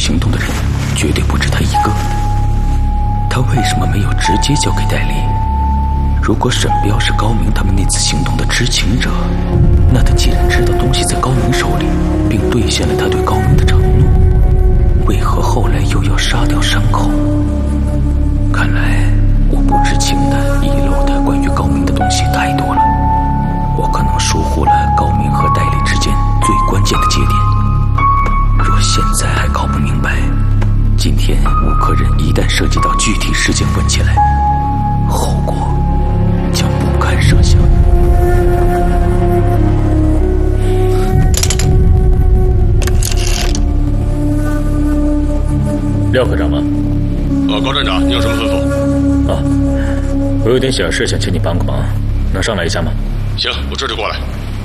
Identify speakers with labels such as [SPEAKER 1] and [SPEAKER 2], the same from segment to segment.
[SPEAKER 1] 行动的人绝对不止他一个。他为什么没有直接交给戴笠？如果沈彪是高明他们那次行动的知情者，那他既然知道东西在高明手里，并兑现了他对高明的承诺，为何后来又要杀掉山口？看来我不知情的、遗漏的关于高明的东西太多了，我可能疏忽了高明和戴笠之间最关键的节点。若现在还搞不明白，今天乌克人一旦涉及到具体事件问起来，后果将不堪设想。
[SPEAKER 2] 廖科长吗？
[SPEAKER 3] 高站长，你有什么吩咐？
[SPEAKER 2] 我有点小事想请你帮个忙，能上来一下吗？
[SPEAKER 3] 行，我这就过来。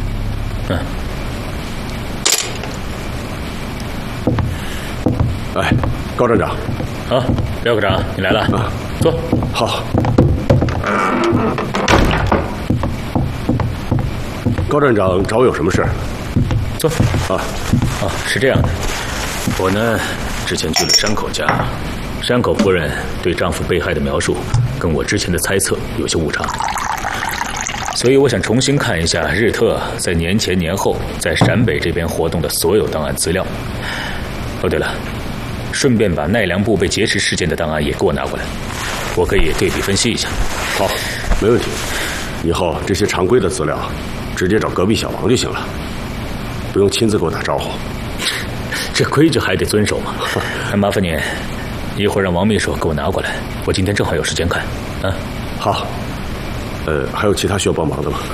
[SPEAKER 3] 哎，高站长。
[SPEAKER 2] 廖科长，你来了。坐。
[SPEAKER 3] 好。高站长找我有什么事？
[SPEAKER 2] 坐。是这样的，我呢之前去了山口家，山口夫人对丈夫被害的描述跟我之前的猜测有些误差，所以我想重新看一下日特在年前年后在陕北这边活动的所有档案资料。对了，顺便把奈良部被劫持事件的档案也给我拿过来，我可以对比分析一下。
[SPEAKER 3] 好，没问题。以后这些常规的资料直接找隔壁小王就行了，不用亲自给我打招呼。
[SPEAKER 2] 这规矩还得遵守嘛。那麻烦你一会儿让王秘书给我拿过来，我今天正好有时间看。
[SPEAKER 3] 好。还有其他需要帮忙的吗？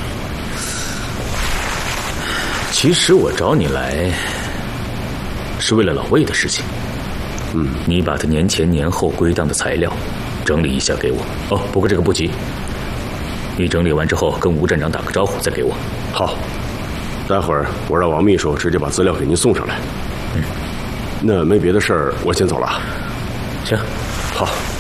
[SPEAKER 2] 其实我找你来是为了老魏的事情。你把他年前年后归档的材料整理一下给我。不过这个不急，你整理完之后跟吴站长打个招呼再给我。
[SPEAKER 3] 好，待会儿我让王秘书直接把资料给您送上来。那没别的事儿，我先走了。
[SPEAKER 2] 行，
[SPEAKER 3] 好。